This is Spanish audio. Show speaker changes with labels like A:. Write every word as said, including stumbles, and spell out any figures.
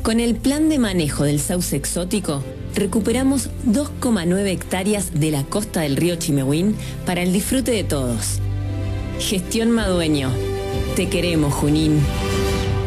A: Con el plan de manejo del sauce exótico, recuperamos dos coma nueve hectáreas de la costa del río Chimehuín para el disfrute de todos. Gestión Madueño. Te queremos, Junín.